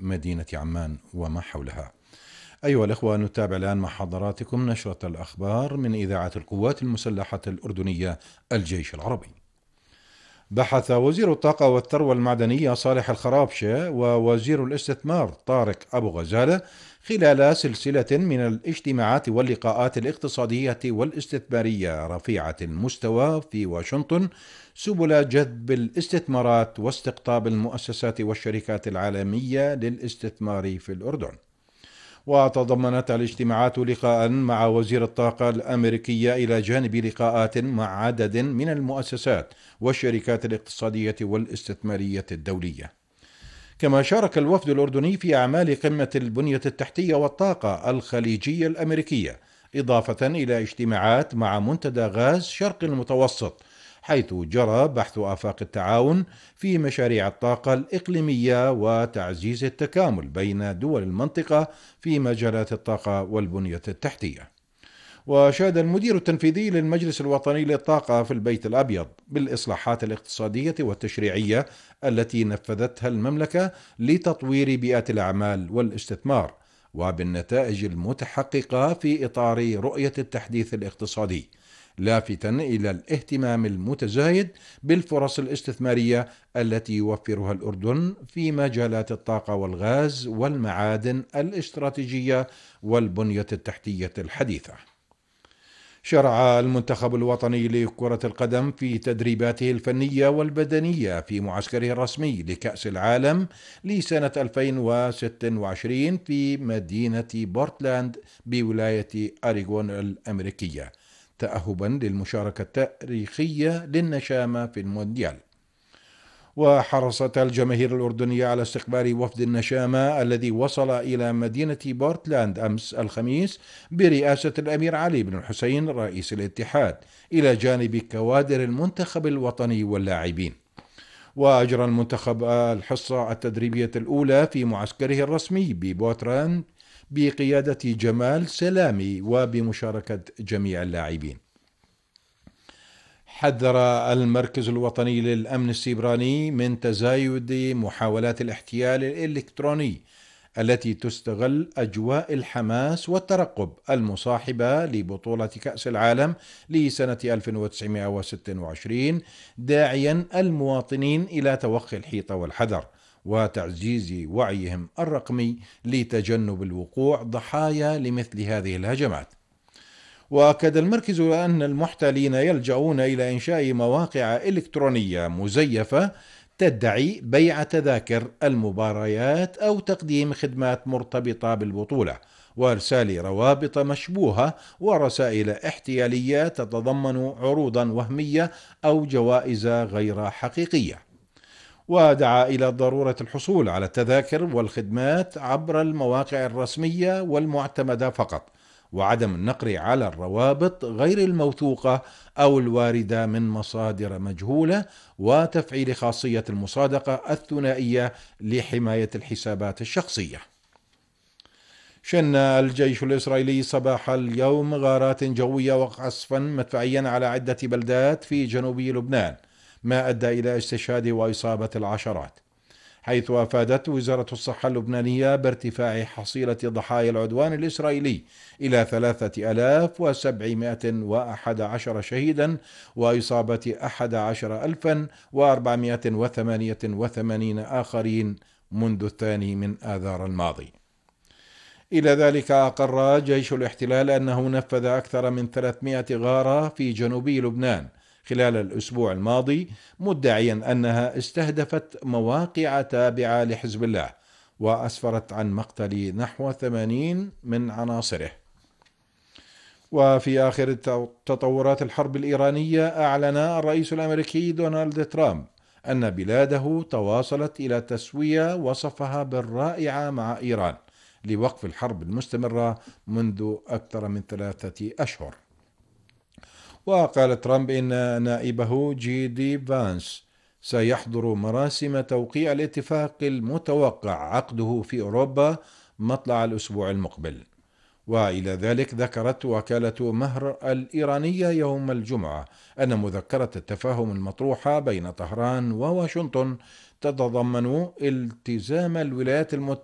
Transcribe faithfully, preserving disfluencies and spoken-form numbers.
مدينة عمان وما حولها. أيها الأخوة، نتابع الآن مع حضراتكم نشرة الأخبار من إذاعة القوات المسلحة الأردنية الجيش العربي. بحث وزير الطاقة والثروة المعدنية صالح الخرابشة ووزير الاستثمار طارق أبو غزالة خلال سلسلة من الاجتماعات واللقاءات الاقتصادية والاستثمارية رفيعة المستوى في واشنطن سبل جذب الاستثمارات واستقطاب المؤسسات والشركات العالمية للاستثمار في الأردن. وتضمنت الاجتماعات لقاء مع وزير الطاقة الأمريكية إلى جانب لقاءات مع عدد من المؤسسات والشركات الاقتصادية والاستثمارية الدولية. كما شارك الوفد الأردني في أعمال قمة البنية التحتية والطاقة الخليجية الأمريكية، إضافة إلى اجتماعات مع منتدى غاز شرق المتوسط، حيث جرى بحث آفاق التعاون في مشاريع الطاقة الإقليمية وتعزيز التكامل بين دول المنطقة في مجالات الطاقة والبنية التحتية. وشاد المدير التنفيذي للمجلس الوطني للطاقة في البيت الأبيض بالإصلاحات الاقتصادية والتشريعية التي نفذتها المملكة لتطوير بيئة الأعمال والاستثمار، وبالنتائج المتحققة في إطار رؤية التحديث الاقتصادي، لافتا إلى الاهتمام المتزايد بالفرص الاستثمارية التي يوفرها الأردن في مجالات الطاقة والغاز والمعادن الاستراتيجية والبنية التحتية الحديثة. شرع المنتخب الوطني لكرة القدم في تدريباته الفنية والبدنية في معسكره الرسمي لكأس العالم لسنة ألفين وستة وعشرين في مدينة بورتلاند بولاية أريغون الأمريكية، تأهبا للمشاركة التاريخية للنشامة في المونديال. وحرصت الجماهير الأردنية على استقبال وفد النشامة الذي وصل إلى مدينة بورتلاند أمس الخميس برئاسة الأمير علي بن الحسين رئيس الاتحاد، إلى جانب كوادر المنتخب الوطني واللاعبين. وأجرى المنتخب الحصة التدريبية الأولى في معسكره الرسمي ببورتلاند بقيادة جمال سلامي وبمشاركة جميع اللاعبين. حذر المركز الوطني للأمن السيبراني من تزايد محاولات الاحتيال الإلكتروني التي تستغل أجواء الحماس والترقب المصاحبة لبطولة كأس العالم لسنة ألف وتسعمائة وستة وعشرين، داعيا المواطنين إلى توخي الحيطة والحذر وتعزيز وعيهم الرقمي لتجنب الوقوع ضحايا لمثل هذه الهجمات. وأكد المركز أن المحتالين يلجؤون إلى إنشاء مواقع إلكترونية مزيفة تدعي بيع تذاكر المباريات أو تقديم خدمات مرتبطة بالبطولة، وإرسال روابط مشبوهة ورسائل احتيالية تتضمن عروضا وهمية أو جوائز غير حقيقية. ودعا إلى ضرورة الحصول على التذاكر والخدمات عبر المواقع الرسمية والمعتمدة فقط، وعدم النقر على الروابط غير الموثوقة أو الواردة من مصادر مجهولة، وتفعيل خاصية المصادقة الثنائية لحماية الحسابات الشخصية. شن الجيش الإسرائيلي صباح اليوم غارات جوية وقصفا مدفعيا على عدة بلدات في جنوب لبنان، ما أدى إلى استشهاد وإصابة العشرات، حيث أفادت وزارة الصحة اللبنانية بارتفاع حصيلة ضحايا العدوان الإسرائيلي إلى ثلاثة آلاف وسبعمائة وأحد عشر شهيدا وإصابة أحد عشر ألفا وأربعمائة وثمانية وثمانين آخرين منذ الثاني من آذار الماضي. إلى ذلك أقر جيش الاحتلال أنه نفذ أكثر من ثلاثمائة غارة في جنوب لبنان خلال الأسبوع الماضي، مدعيا أنها استهدفت مواقع تابعة لحزب الله، وأسفرت عن مقتل نحو ثمانين من عناصره. وفي آخر تطورات الحرب الإيرانية، أعلن الرئيس الأمريكي دونالد ترامب أن بلاده تواصلت إلى تسوية وصفها بالرائعة مع إيران لوقف الحرب المستمرة منذ أكثر من ثلاثة أشهر. وقال ترامب إن نائبه جي دي فانس سيحضر مراسم توقيع الاتفاق المتوقع عقده في أوروبا مطلع الأسبوع المقبل. وإلى ذلك ذكرت وكالة مهر الإيرانية يوم الجمعة أن مذكرة التفاهم المطروحة بين طهران وواشنطن تتضمن التزام الولايات المتحدة